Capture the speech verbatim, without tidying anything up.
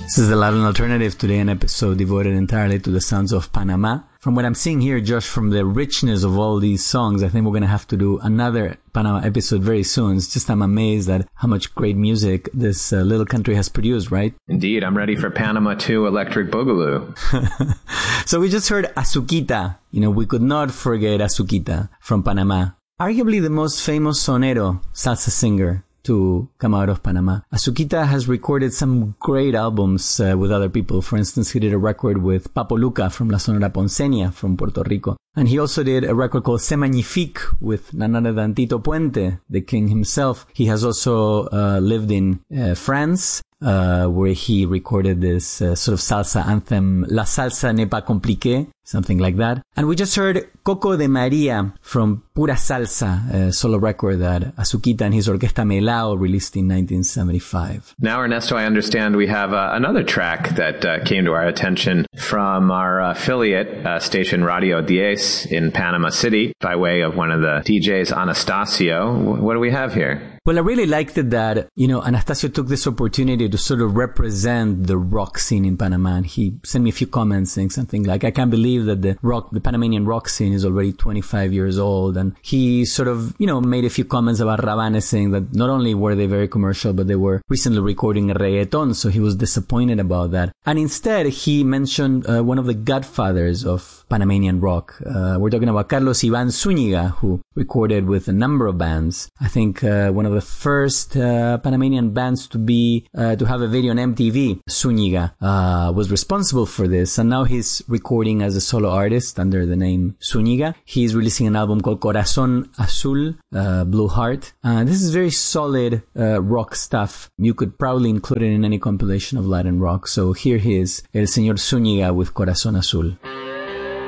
This is the Latin Alternative, today an episode devoted entirely to the sounds of Panama. From what I'm seeing here, Josh, from the richness of all these songs, I think we're going to have to do another Panama episode very soon. It's just I'm amazed at how much great music this uh, little country has produced, right? Indeed. I'm ready for Panama two Electric Boogaloo. So we just heard Azuquita. You know, we could not forget Azuquita from Panama. Arguably the most famous sonero salsa singer to come out of Panama. Azuquita has recorded some great albums uh, with other people. For instance, he did a record with Papo Luca from La Sonora Ponceña from Puerto Rico. And he also did a record called Se Magnifique with none other than Tito Puente, the king himself. He has also uh, lived in uh, France, uh, where he recorded this uh, sort of salsa anthem, La Salsa N'est Pas Compliquée, something like that. And we just heard Coco de Maria from Pura Salsa, a solo record that Azuquita and his Orquesta Melao released in nineteen seventy-five. Now, Ernesto, I understand we have uh, another track that uh, came to our attention from our affiliate uh, station Radio diez in Panama City by way of one of the D Js, Anastasio. What do we have here? Well, I really liked it that, you know, Anastasio took this opportunity to sort of represent the rock scene in Panama. And he sent me a few comments saying something like, I can't believe that the rock, the Panamanian rock scene is already twenty-five years old. And he sort of, you know, made a few comments about Rabanes, saying that not only were they very commercial, but they were recently recording a reggaeton. So he was disappointed about that. And instead, he mentioned uh, one of the godfathers of Panamanian rock. Uh, we're talking about Carlos Iván Zúñiga, who recorded with a number of bands. I think uh, one of the first uh, Panamanian bands to be uh, to have a video on M T V, Zúñiga, uh, was responsible for this, and now he's recording as a solo artist under the name Zúñiga. He's releasing an album called Corazón Azul, uh, Blue Heart. Uh, this is very solid uh, rock stuff. You could probably include it in any compilation of Latin rock. So here he is, El Señor Zúñiga with Corazón Azul.